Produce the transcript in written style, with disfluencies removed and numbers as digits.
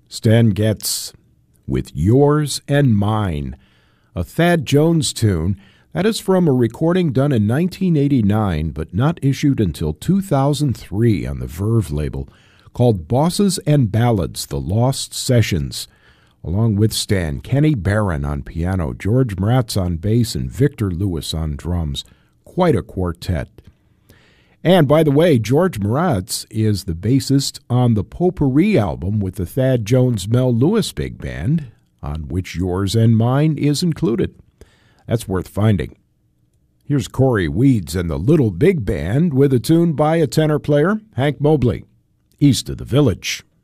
Stan Getz with Yours and Mine, a Thad Jones tune that is from a recording done in 1989 but not issued until 2003 on the Verve label, called Bosses and Ballads, The Lost Sessions, along with Stan, Kenny Barron on piano, George Mraz on bass, and Victor Lewis on drums. Quite a quartet. And by the way, George Mraz is the bassist on the Potpourri album with the Thad Jones Mel Lewis Big Band, on which Yours and Mine is included. That's worth finding. Here's Corey Weeds and the Little Big Band with a tune by a tenor player, Hank Mobley, East of the Village.